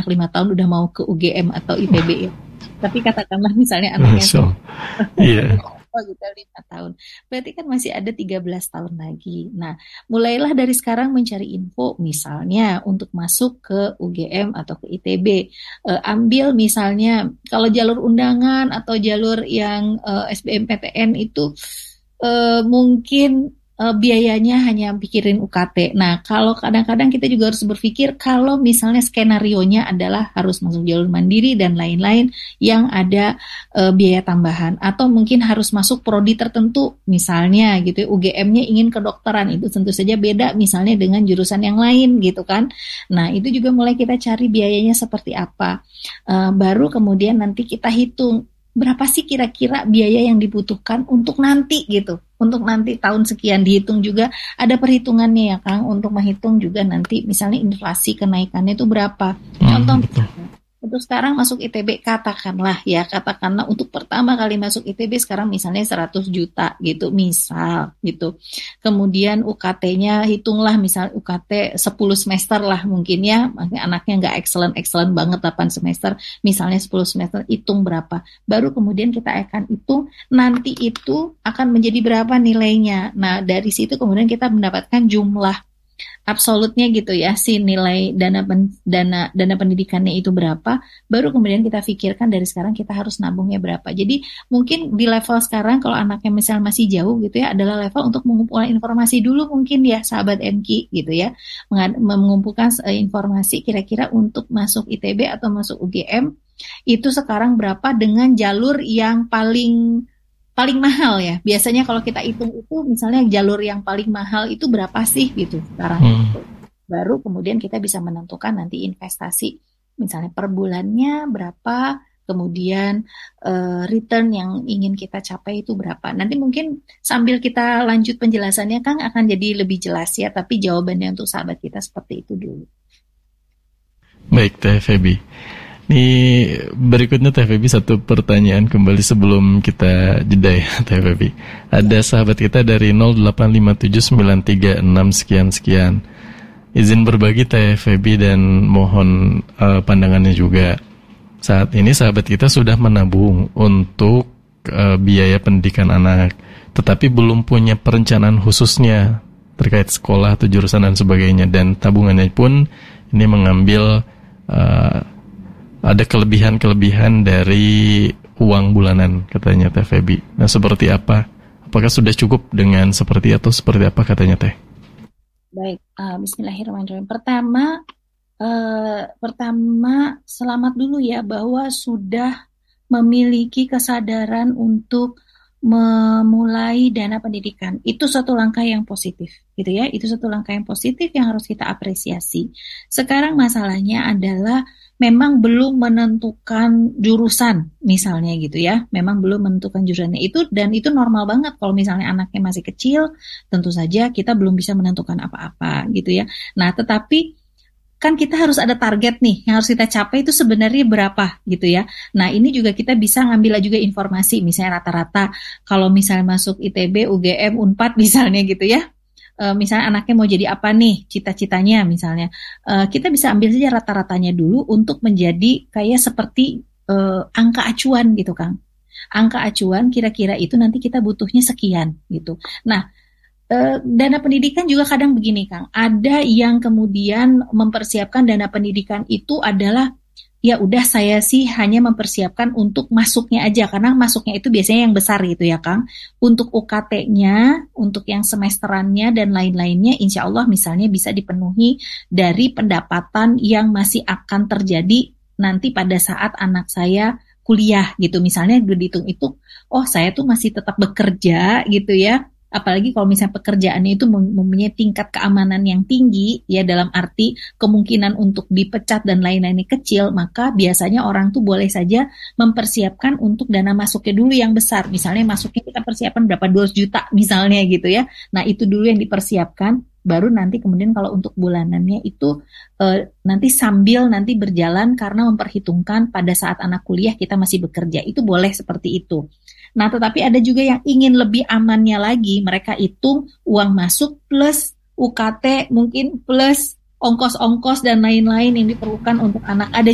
anak 5 tahun udah mau ke UGM atau ITB ya. Tapi katakanlah misalnya anaknya Iya. gitu 5 tahun. Berarti kan masih ada 13 tahun lagi. Nah, mulailah dari sekarang mencari info misalnya untuk masuk ke UGM atau ke ITB. Ambil misalnya kalau jalur undangan atau jalur yang SBMPTN itu mungkin biayanya hanya pikirin UKT. Nah, kalau kadang-kadang kita juga harus berpikir kalau misalnya skenarionya adalah harus masuk jalur mandiri dan lain-lain yang ada biaya tambahan atau mungkin harus masuk prodi tertentu misalnya gitu ya, UGM-nya ingin kedokteran itu tentu saja beda misalnya dengan jurusan yang lain gitu kan. Nah, itu juga mulai kita cari biayanya seperti apa. Baru kemudian nanti kita hitung berapa sih kira-kira biaya yang dibutuhkan untuk nanti gitu. Untuk nanti tahun sekian dihitung juga ada perhitungannya ya Kang untuk menghitung juga nanti misalnya inflasi kenaikannya itu berapa. Contoh untuk sekarang masuk ITB katakanlah untuk pertama kali masuk ITB sekarang misalnya 100 juta gitu misal gitu. Kemudian UKT-nya hitunglah misal UKT 10 semester lah mungkin ya. Anaknya nggak excellent banget 8 semester misalnya 10 semester hitung berapa. Baru kemudian kita akan hitung nanti itu akan menjadi berapa nilainya. Nah dari situ kemudian kita mendapatkan jumlah absolutnya gitu ya si nilai dana pendidikannya itu berapa baru kemudian kita pikirkan dari sekarang kita harus nabungnya berapa. Jadi mungkin di level sekarang kalau anaknya misal masih jauh gitu ya adalah level untuk mengumpulkan informasi dulu mungkin ya sahabat MK gitu ya mengumpulkan informasi kira-kira untuk masuk ITB atau masuk UGM itu sekarang berapa dengan jalur yang paling mahal ya. Biasanya kalau kita hitung itu misalnya jalur yang paling mahal itu berapa sih gitu sekarang. Baru kemudian kita bisa menentukan nanti investasi misalnya per bulannya berapa, kemudian return yang ingin kita capai itu berapa. Nanti mungkin sambil kita lanjut penjelasannya Kang akan jadi lebih jelas ya, tapi jawabannya untuk sahabat kita seperti itu dulu. Baik Teh Feby. Ini berikutnya Teh Feby satu pertanyaan kembali sebelum kita jeda ya Teh Feby. Ada sahabat kita dari 0857936 sekian. Izin berbagi Teh Feby dan mohon pandangannya juga. Saat ini sahabat kita sudah menabung untuk biaya pendidikan anak, tetapi belum punya perencanaan khususnya terkait sekolah atau jurusan dan sebagainya, dan tabungannya pun ini mengambil ada kelebihan-kelebihan dari uang bulanan katanya Teh Feby. Nah seperti apa? Apakah sudah cukup dengan seperti atau seperti apa katanya Teh? Baik, bismillahirrahmanirrahim. Pertama selamat dulu ya bahwa sudah memiliki kesadaran untuk memulai dana pendidikan. Itu suatu langkah yang positif gitu ya. Itu suatu langkah yang positif yang harus kita apresiasi. Sekarang masalahnya adalah memang belum menentukan jurusan misalnya gitu ya. Memang belum menentukan jurusannya itu, dan itu normal banget kalau misalnya anaknya masih kecil, tentu saja kita belum bisa menentukan apa-apa gitu ya. Nah, tetapi kan kita harus ada target nih yang harus kita capai itu sebenarnya berapa gitu ya. Nah ini juga kita bisa ngambil juga informasi misalnya rata-rata kalau misalnya masuk ITB, UGM, Unpad misalnya gitu ya. Misalnya anaknya mau jadi apa nih cita-citanya misalnya. Kita bisa ambil saja rata-ratanya dulu untuk menjadi kayak seperti angka acuan gitu Kang. Angka acuan kira-kira itu nanti kita butuhnya sekian gitu. Nah dana pendidikan juga kadang begini Kang, ada yang kemudian mempersiapkan dana pendidikan itu adalah ya udah saya sih hanya mempersiapkan untuk masuknya aja karena masuknya itu biasanya yang besar gitu ya Kang. Untuk UKT-nya, untuk yang semesterannya dan lain-lainnya insya Allah misalnya bisa dipenuhi dari pendapatan yang masih akan terjadi nanti pada saat anak saya kuliah gitu. Misalnya dihitung itu, oh saya tuh masih tetap bekerja gitu ya. Apalagi kalau misalnya pekerjaannya itu mempunyai tingkat keamanan yang tinggi, ya dalam arti kemungkinan untuk dipecat dan lain-lainnya kecil, maka biasanya orang tuh boleh saja mempersiapkan untuk dana masuknya dulu yang besar. Misalnya masuknya kita persiapan berapa 200 juta misalnya gitu ya. Nah itu dulu yang dipersiapkan, baru nanti kemudian kalau untuk bulanannya itu nanti sambil nanti berjalan karena memperhitungkan pada saat anak kuliah kita masih bekerja, itu boleh seperti itu. Nah, tetapi ada juga yang ingin lebih amannya lagi, mereka hitung uang masuk plus UKT mungkin plus ongkos-ongkos dan lain-lain yang diperlukan untuk anak. Ada